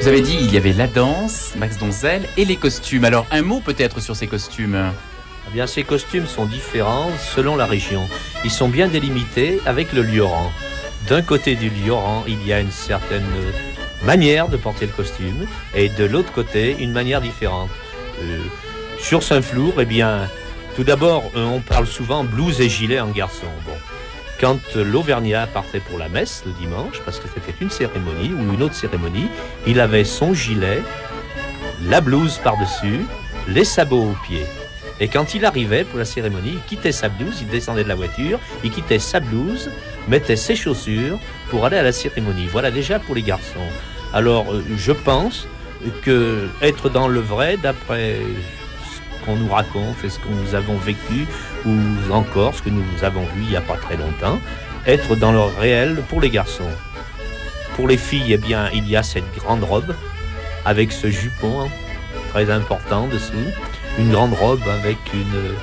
Vous avez dit il y avait la danse, Max Donzel, et les costumes. Alors un mot peut-être sur ces costumes. Eh bien, ces costumes sont différents selon la région. Ils sont bien délimités avec le Lioran. D'un côté du Lioran, il y a une certaine manière de porter le costume, et de l'autre côté, une manière différente. Sur Saint-Flour, eh bien, tout d'abord, on parle souvent blouse et gilet en garçon. Bon. Quand l'Auvergnat partait pour la messe le dimanche, parce que c'était une cérémonie ou une autre cérémonie, il avait son gilet, la blouse par-dessus, les sabots aux pieds. Et quand il arrivait pour la cérémonie, il quittait sa blouse, il descendait de la voiture, il quittait sa blouse, mettait ses chaussures pour aller à la cérémonie. Voilà déjà pour les garçons. Alors, je pense que être dans le vrai, d'après ce qu'on nous raconte et ce que nous avons vécu, ou encore ce que nous avons vu il n'y a pas très longtemps, être dans le réel pour les garçons. Pour les filles, eh bien, il y a cette grande robe avec ce jupon très important dessous, une grande robe avec une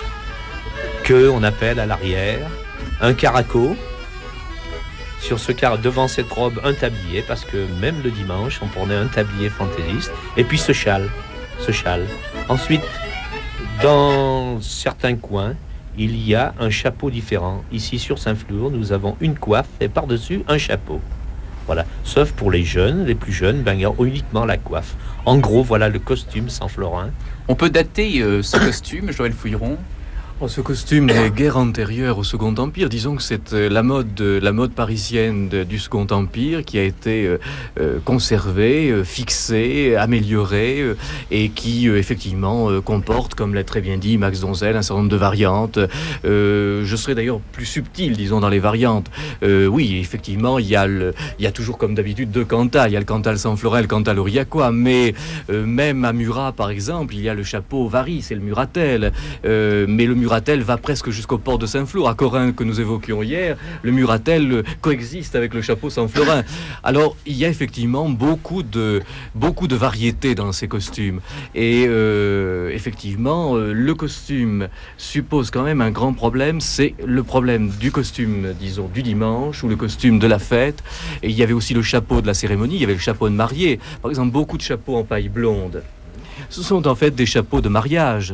queue, on appelle à l'arrière, un caraco. Sur ce devant cette robe, un tablier, parce que même le dimanche, on prenait un tablier fantaisiste, et puis ce châle. Ensuite, dans certains coins, il y a un chapeau différent. Ici, sur Saint-Flour, nous avons une coiffe et par-dessus, un chapeau. Voilà. Sauf pour les jeunes, les plus jeunes, ben, il y a uniquement la coiffe. En gros, voilà le costume Saint-Florin. On peut dater ce costume, Joël Fouilleron? Ce costume est guère antérieur au Second Empire. Disons que c'est la mode parisienne du Second Empire qui a été conservée, fixée, améliorée et qui effectivement comporte, comme l'a très bien dit Max Donzel, un certain nombre de variantes. Je serais d'ailleurs plus subtil, disons, dans les variantes. Oui, effectivement, il y a toujours comme d'habitude deux cantas. Il y a le cantal Saint-Florin et le cantal aurillacois, mais même à Murat, par exemple, il y a le chapeau Vary, c'est le Muratel. Mais le Muratel va presque jusqu'au port de Saint-Flour. À Corinth, que nous évoquions hier, le Muratel coexiste avec le chapeau Saint-Florin. Alors, il y a effectivement beaucoup de variétés dans ces costumes. Et effectivement, le costume suppose quand même un grand problème. C'est le problème du costume, disons, du dimanche ou le costume de la fête. Et il y avait aussi le chapeau de la cérémonie, il y avait le chapeau de mariée. Par exemple, beaucoup de chapeaux en paille blonde. Ce sont en fait des chapeaux de mariage.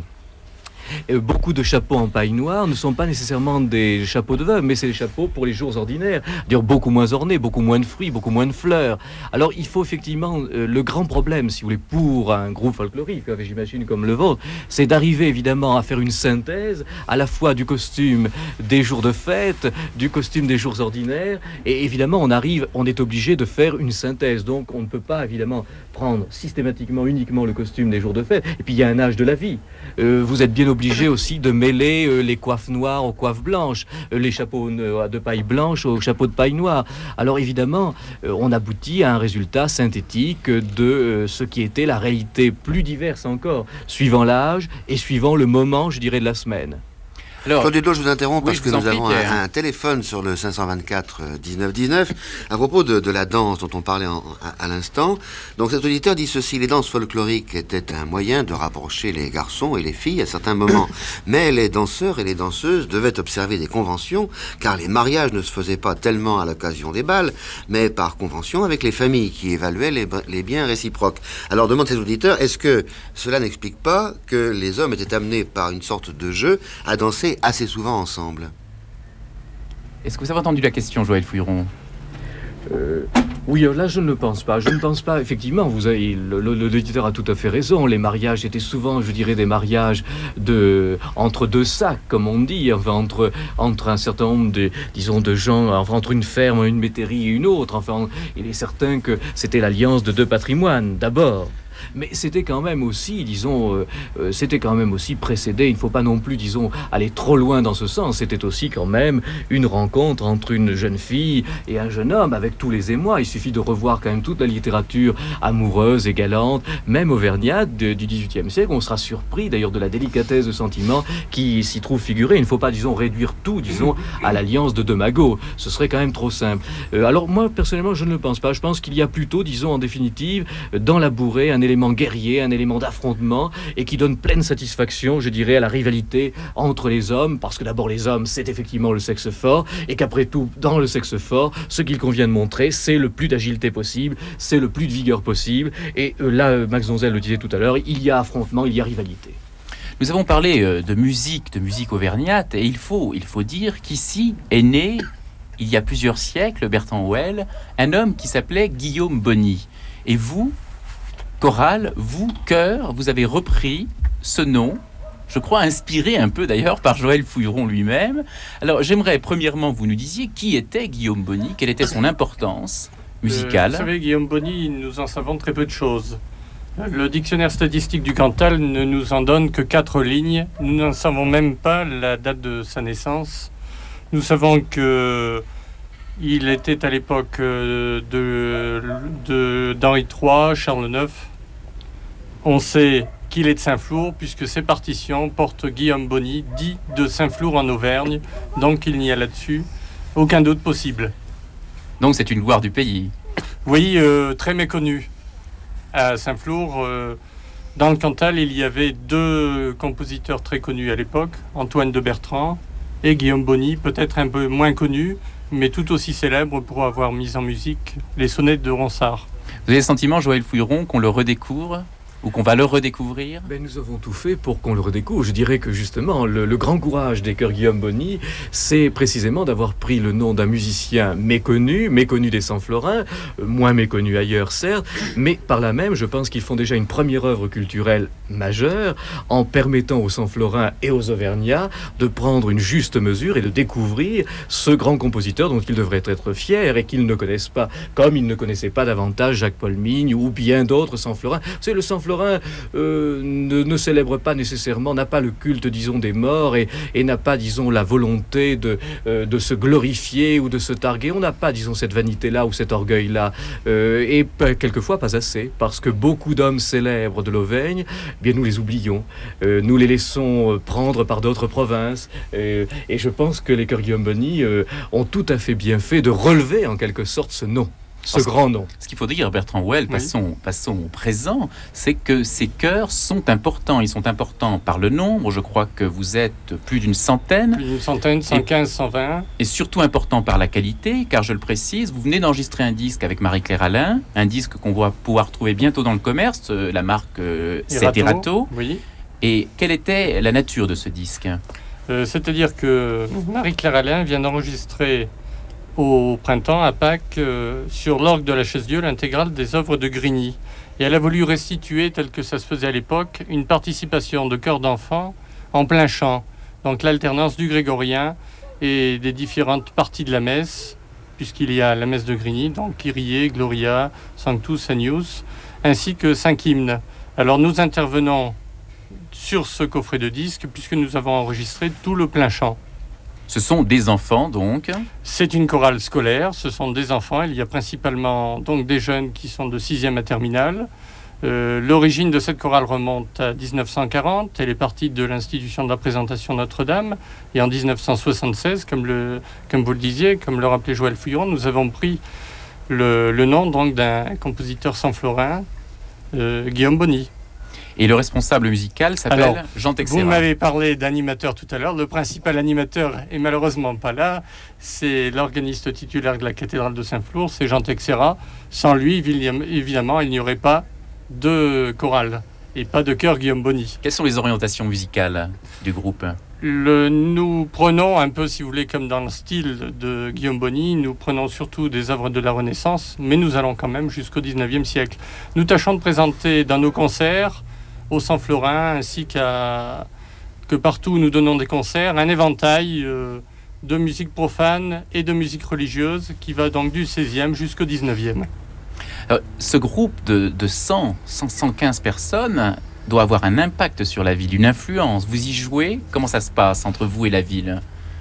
Beaucoup de chapeaux en paille noire ne sont pas nécessairement des chapeaux de veuve, mais c'est des chapeaux pour les jours ordinaires, dire beaucoup moins ornés, beaucoup moins de fruits, beaucoup moins de fleurs. Alors il faut effectivement, le grand problème, si vous voulez, pour un groupe folklorique, j'imagine comme le vôtre, c'est d'arriver évidemment à faire une synthèse à la fois du costume des jours de fête, du costume des jours ordinaires, et évidemment on est obligé de faire une synthèse, donc on ne peut pas évidemment prendre systématiquement uniquement le costume des jours de fête, et puis il y a un âge de la vie. Vous êtes bien obligé aussi de mêler les coiffes noires aux coiffes blanches, les chapeaux de paille blanche aux chapeaux de paille noire. Alors évidemment, on aboutit à un résultat synthétique de ce qui était la réalité plus diverse encore, suivant l'âge et suivant le moment, je dirais, de la semaine. Alors, Claude Dudot, je vous interromps parce que nous avons Pierre. un téléphone sur le 524 19 19 à propos de la danse dont on parlait à l'instant. Donc cet auditeur dit ceci: les danses folkloriques étaient un moyen de rapprocher les garçons et les filles à certains moments. Mais les danseurs et les danseuses devaient observer des conventions, car les mariages ne se faisaient pas tellement à l'occasion des bals, mais par convention avec les familles qui évaluaient les biens réciproques. Alors demande cet auditeur, est-ce que cela n'explique pas que les hommes étaient amenés par une sorte de jeu à danser assez souvent ensemble? Est-ce que vous avez entendu la question, Joël Fouilleron? Oui, là je ne le pense pas. Je ne pense pas, effectivement, l'auditeur a tout à fait raison. Les mariages étaient souvent, je dirais, des mariages entre deux sacs, comme on dit, enfin, entre un certain nombre de gens, enfin, entre une ferme, une métairie et une autre. Enfin, il est certain que c'était l'alliance de deux patrimoines, d'abord. Mais c'était quand même aussi, précédé, il ne faut pas non plus, aller trop loin dans ce sens. C'était aussi quand même une rencontre entre une jeune fille et un jeune homme, avec tous les émois. Il suffit de revoir quand même toute la littérature amoureuse et galante, même auvergnate du XVIIIe siècle. On sera surpris d'ailleurs de la délicatesse de sentiments qui s'y trouve figurée. Il ne faut pas, réduire tout, à l'alliance de deux magots. Ce serait quand même trop simple. Alors moi, personnellement, je ne le pense pas. Je pense qu'il y a plutôt, en définitive, dans la bourrée, un élément guerrier, un élément d'affrontement, et qui donne pleine satisfaction, je dirais, à la rivalité entre les hommes, parce que d'abord les hommes, c'est effectivement le sexe fort, et qu'après tout, dans le sexe fort, ce qu'il convient de montrer, c'est le plus d'agilité possible, c'est le plus de vigueur possible, et là, Max Donzel le disait tout à l'heure, il y a affrontement, il y a rivalité. Nous avons parlé de musique auvergnate, et il faut dire qu'ici est né, il y a plusieurs siècles, Bertrand Houël, un homme qui s'appelait Guillaume Bonny. Et vous, chorale, vous, chœur, vous avez repris ce nom, je crois inspiré un peu d'ailleurs par Joël Fouilleron lui-même. Alors j'aimerais premièrement que vous nous disiez qui était Guillaume Bonny, quelle était son importance musicale. Vous savez, Guillaume Bonny, nous en savons très peu de choses. Le dictionnaire statistique du Cantal ne nous en donne que 4 lignes. Nous n'en savons même pas la date de sa naissance. Nous savons que il était à l'époque d'Henri III, Charles IX. On sait qu'il est de Saint-Flour, puisque ses partitions portent Guillaume Bonny, dit de Saint-Flour en Auvergne. Donc il n'y a là-dessus aucun doute possible. Donc c'est une gloire du pays. Oui, très méconnu. À Saint-Flour, dans le Cantal, il y avait 2 compositeurs très connus à l'époque, Antoine de Bertrand et Guillaume Bonny, peut-être un peu moins connu, mais tout aussi célèbre pour avoir mis en musique les sonnettes de Ronsard. Vous avez le sentiment, Joël Fouilleron, qu'on le redécouvre ou qu'on va le redécouvrir? Nous avons tout fait pour qu'on le redécouvre. Je dirais que justement, le grand courage des chœurs Guillaume Bonny, c'est précisément d'avoir pris le nom d'un musicien méconnu des Saint-Florins, moins méconnu ailleurs certes, mais par là même, je pense qu'ils font déjà une première œuvre culturelle majeure en permettant aux Saint-Florins et aux Auvergnats de prendre une juste mesure et de découvrir ce grand compositeur dont ils devraient être fiers et qu'ils ne connaissent pas, comme ils ne connaissaient pas davantage Jacques-Paul Migne ou bien d'autres Saint-Florins. C'est le Saint-Florin ne célèbre pas nécessairement, n'a pas le culte, disons, des morts et n'a pas, disons, la volonté de se glorifier ou de se targuer. On n'a pas, disons, cette vanité-là ou cet orgueil-là. Et quelquefois pas assez, parce que beaucoup d'hommes célèbres de l'Auvergne, bien nous les oublions. Nous les laissons prendre par d'autres provinces. Et je pense que les chœurs Guillaume Bonny ont tout à fait bien fait de relever en quelque sorte ce nom. Grand nom. Ce qu'il faut dire, Bertrand Houël, passons au présent, c'est que ces chœurs sont importants. Ils sont importants par le nombre. Je crois que vous êtes plus d'une centaine. Plus d'une centaine, 115, 120. Et surtout important par la qualité, car je le précise, vous venez d'enregistrer un disque avec Marie-Claire Alain, un disque qu'on va pouvoir trouver bientôt dans le commerce, la marque c'est Erato. Oui. Et quelle était la nature de ce disque? C'est-à-dire que Marie-Claire Alain vient d'enregistrer au printemps, à Pâques, sur l'orgue de la Chaise-Dieu, l'intégrale des œuvres de Grigny. Et elle a voulu restituer, tel que ça se faisait à l'époque, une participation de chœurs d'enfants en plein chant. Donc l'alternance du grégorien et des différentes parties de la messe, puisqu'il y a la messe de Grigny, donc Kyrie, Gloria, Sanctus, Agnus, ainsi que 5 hymnes. Alors nous intervenons sur ce coffret de disques, puisque nous avons enregistré tout le plein chant. Ce sont des enfants, donc. C'est une chorale scolaire, ce sont des enfants. Il y a principalement donc des jeunes qui sont de 6e à terminale. L'origine de cette chorale remonte à 1940. Elle est partie de l'institution de la présentation Notre-Dame. Et en 1976, comme vous le disiez, comme le rappelait Joël Fouilleron, nous avons pris le nom donc d'un compositeur saint-florin, Guillaume Bonny. Et le responsable musical s'appelle Jean Texera. Vous m'avez parlé d'animateur tout à l'heure. Le principal animateur est malheureusement pas là. C'est l'organiste titulaire de la cathédrale de Saint-Flour, c'est Jean Texera. Sans lui, évidemment, il n'y aurait pas de chorale et pas de chœur Guillaume Bonny. Quelles sont les orientations musicales du groupe? Nous prenons un peu, si vous voulez, comme dans le style de Guillaume Bonny, nous prenons surtout des œuvres de la Renaissance, mais nous allons quand même jusqu'au 19e siècle. Nous tâchons de présenter dans nos concerts au Saint-Florin, ainsi que partout où nous donnons des concerts, un éventail de musique profane et de musique religieuse qui va donc du 16e jusqu'au 19e. Alors, ce groupe de 115 personnes doit avoir un impact sur la ville, une influence. Vous y jouez? Comment ça se passe entre vous et la ville?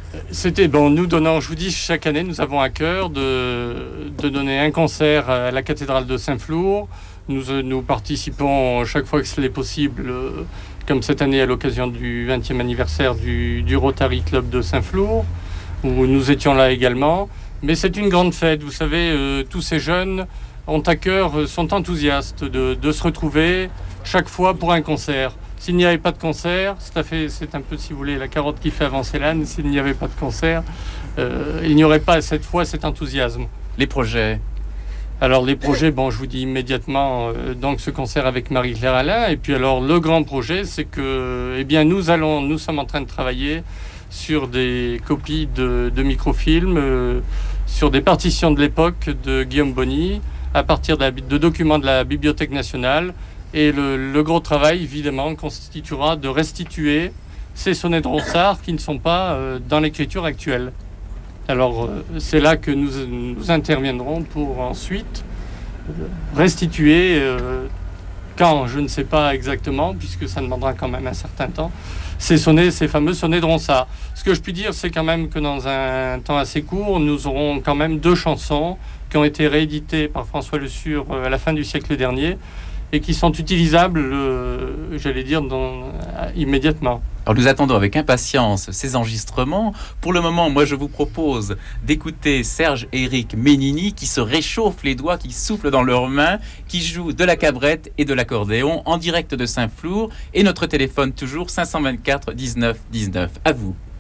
Nous donnons, je vous dis, chaque année, nous avons à cœur de donner un concert à la cathédrale de Saint-Flour. Nous participons chaque fois que cela est possible, comme cette année à l'occasion du 20e anniversaire du Rotary Club de Saint-Flour, où nous étions là également. Mais c'est une grande fête, vous savez, tous ces jeunes ont à cœur, sont enthousiastes de se retrouver chaque fois pour un concert. S'il n'y avait pas de concert, c'est un peu, si vous voulez, la carotte qui fait avancer l'âne. S'il n'y avait pas de concert, il n'y aurait pas cette fois cet enthousiasme. Les projets? Alors les projets, bon, je vous dis immédiatement, donc ce concert avec Marie-Claire Alain. Et puis alors le grand projet, c'est que, eh bien, nous sommes en train de travailler sur des copies de microfilms, sur des partitions de l'époque de Guillaume Bonny, à partir de documents de la Bibliothèque nationale. Et le gros travail, évidemment, constituera de restituer ces sonnets de Ronsard qui ne sont pas dans l'écriture actuelle. Alors, c'est là que nous interviendrons pour ensuite restituer, quand, je ne sais pas exactement, puisque ça demandera quand même un certain temps, ces fameux sonnets de Ronsard. Ce que je puis dire, c'est quand même que dans un temps assez court, nous aurons quand même 2 chansons qui ont été rééditées par François Le Sure à la fin du siècle dernier et qui sont utilisables, j'allais dire, immédiatement. Alors nous attendons avec impatience ces enregistrements. Pour le moment, moi je vous propose d'écouter Serge-Éric Ménini qui se réchauffe les doigts, qui souffle dans leurs mains, qui joue de la cabrette et de l'accordéon en direct de Saint-Flour. Et notre téléphone toujours 524 19 19. À vous.